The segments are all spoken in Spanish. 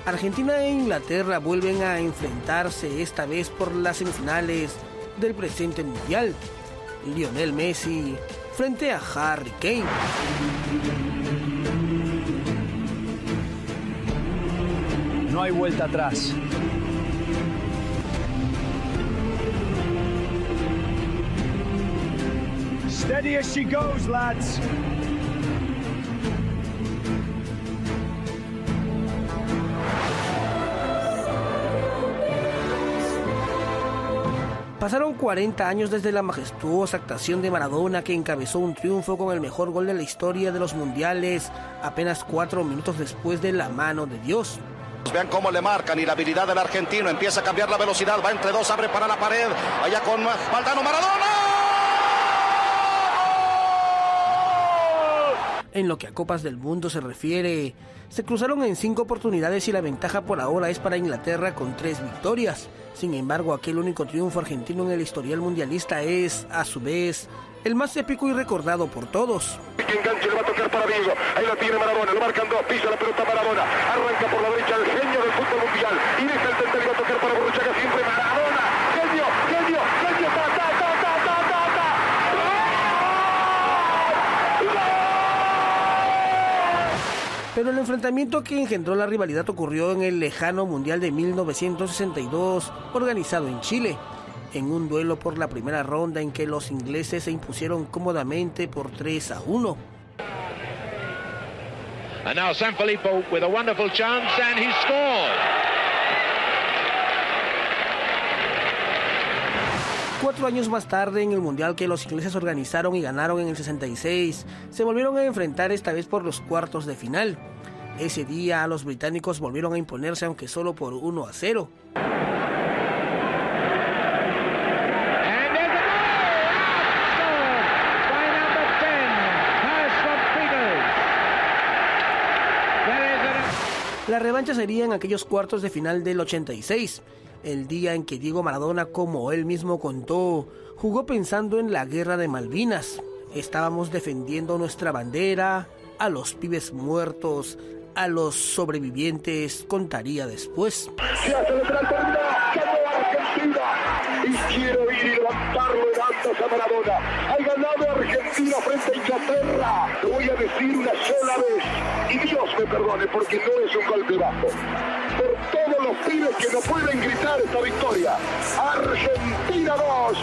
Argentina e Inglaterra vuelven a enfrentarse, esta vez por las semifinales del presente mundial. Lionel Messi frente a Harry Kane. No hay vuelta atrás. Steady as she goes, lads. Pasaron 40 años desde la majestuosa actuación de Maradona, que encabezó un triunfo con el mejor gol de la historia de los mundiales, apenas 4 minutos después de la mano de Dios. Vean cómo le marcan y la habilidad del argentino, empieza a cambiar la velocidad, va entre dos, abre para la pared, allá con Valdano, Maradona. En lo que a Copas del Mundo se refiere, se cruzaron en 5 oportunidades y la ventaja por ahora es para Inglaterra con 3 victorias. Sin embargo, aquel único triunfo argentino en el historial mundialista es, a su vez, el más épico y recordado por todos. Que enganche, le va a tocar para Vigo, ahí la tiene Maradona, lo marcan dos, pisa la pelota Maradona, arranca por la derecha el genio del fútbol mundial, y deja el centro y va a tocar para Borruchaga, siempre Maradona, genio, genio, genio, ta, ta, ta, ta, ta, ta, ta. Pero el enfrentamiento que engendró la rivalidad ocurrió en el lejano Mundial de 1962, organizado en Chile, en un duelo por la primera ronda en que los ingleses se impusieron cómodamente por 3-1. And now Sanfilippo with a wonderful chance and he scored. 4 años más tarde, en el Mundial que los ingleses organizaron y ganaron en el 66, se volvieron a enfrentar esta vez por los cuartos de final. Ese día los británicos volvieron a imponerse, aunque solo por 1-0. La revancha sería en aquellos cuartos de final del 86, el día en que Diego Maradona, como él mismo contó, jugó pensando en la guerra de Malvinas. Estábamos defendiendo nuestra bandera, a los pibes muertos, a los sobrevivientes, contaría después. Se hace lateral, termina, ganó Argentina, y quiero ir y levantarlo en altos a Maradona. Ha ganado Argentina frente a Inglaterra, lo voy a decir una sola vez, y Dios me perdone porque no es un golpe bajo. Por todos los pibes que no pueden gritar esta victoria. Argentina 2,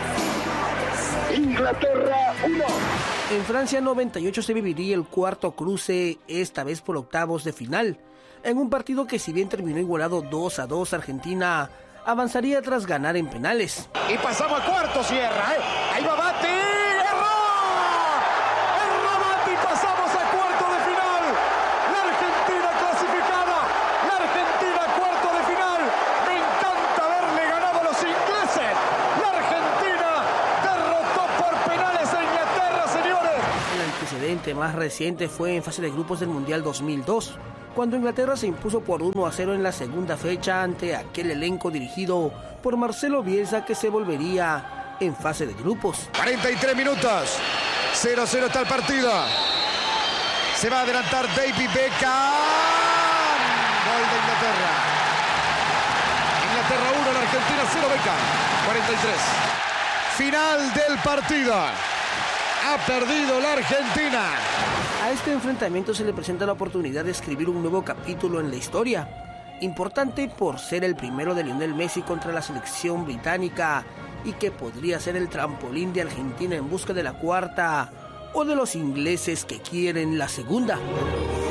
Inglaterra 1. En Francia 98 se viviría el cuarto cruce, esta vez por octavos de final. En un partido que, si bien terminó igualado 2-2, Argentina avanzaría tras ganar en penales. Y pasamos a cuarto, cierra, ahí va Batti, ¡error! ¡Error Batti! Pasamos a cuarto de final. La Argentina clasificada, la Argentina cuarto de final. Me encanta haberle ganado a los ingleses. La Argentina derrotó por penales a Inglaterra, señores. El antecedente más reciente fue en fase de grupos del Mundial 2002. Cuando Inglaterra se impuso por 1-0 en la segunda fecha ante aquel elenco dirigido por Marcelo Bielsa, que se volvería en fase de grupos. 43 minutos, 0-0 está el partido. Se va a adelantar David Beckham. Gol de Inglaterra. Inglaterra 1, la Argentina 0, Beckham. 43. Final del partido. Ha perdido la Argentina. A este enfrentamiento se le presenta la oportunidad de escribir un nuevo capítulo en la historia, importante por ser el primero de Lionel Messi contra la selección británica y que podría ser el trampolín de Argentina en busca de la cuarta o de los ingleses que quieren la segunda.